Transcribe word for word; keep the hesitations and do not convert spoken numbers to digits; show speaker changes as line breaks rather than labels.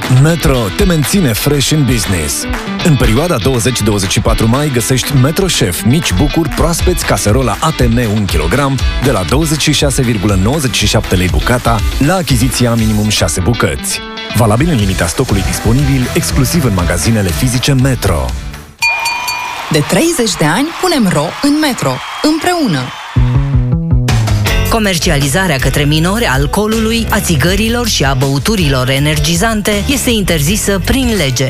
Metro te menține fresh în business. În perioada douăzeci douăzeci și patru mai găsești Metro Chef mici bucuri proaspeți caserola A T M unu kilogram de la douăzeci și șase virgulă nouăzeci și șapte lei bucata la achiziția minimum șase bucăți. Valabil în limita stocului disponibil, exclusiv în magazinele fizice Metro.
De treizeci de ani punem ro în Metro, împreună.
Comercializarea către minori a alcoolului, a țigărilor și a băuturilor energizante este interzisă prin lege.